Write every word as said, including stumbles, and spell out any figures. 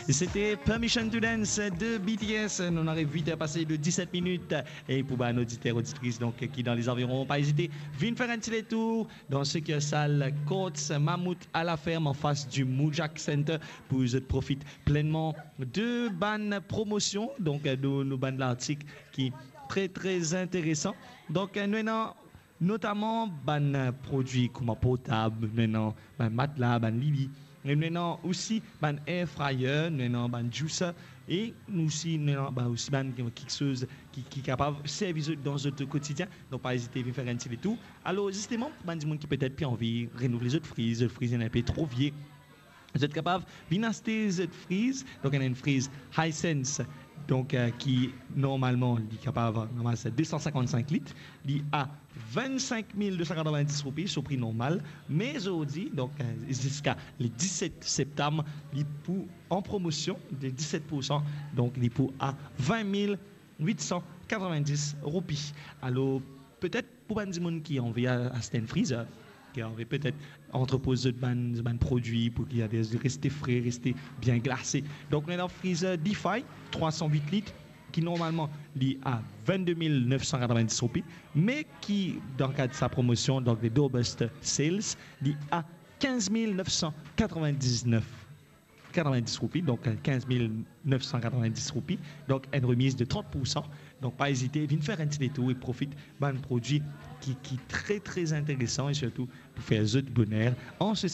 C'était Permission to Dance de B T S. On arrive vite à passer de dix-sept minutes. Et pour un auditeur, auditrice donc, qui dans les environs, pas hésiter, viens faire un petit tour dans ce que salle Côte Mammouth à la ferme en face du Moujak Center pour que vous profitez pleinement de ban promotion. Donc, nous, nous ban l'article qui est très très intéressant. Donc, nous avons notamment ban produits comme potable, nous avons ban matelas, ban lit. Nous avons aussi un air fryer, nous avons un juicer et nous aussi, nous avons aussi quelque chose qui, qui est capable de servir dans notre quotidien. Donc, pas hésiter à faire un petit tour. Alors, justement, pour les gens qui peut-être plus envie de renouveler les autres frises, les frises sont un peu trop vieux. Vous êtes capable de acheter les autres frises. Donc, on a une frise Hisense. Donc, euh, qui normalement est capable de deux cent cinquante-cinq litres, il a vingt-cinq mille deux cent quatre-vingt-dix roupies sur prix normal, mais aujourd'hui, donc euh, jusqu'à le dix-sept septembre, il est pour, en promotion de dix-sept pour cent, donc il est pour à vingt mille huit cent quatre-vingt-dix roupies. Alors, peut-être pour les gens qui ont envie d'acheter une freezer, qui avait peut-être entreposé de ban produits pour qu'il y ait resté frais, resté bien glacé. Donc, on a un freezer DeFi, trois cent huit litres, qui normalement est à vingt-deux mille neuf cent quatre-vingt-dix roupies, mais qui, dans le cadre de sa promotion, donc des Doorburst Sales, est à quinze mille neuf cent quatre-vingt-dix-neuf quatre-vingt-dix roupies, donc quinze mille neuf cent quatre-vingt-dix roupies, donc une remise de trente pour cent. Donc, pas hésiter, viens faire un petit détour et profite d'un produit qui, qui est très très intéressant et surtout pour faire un jeu de bonheur en ce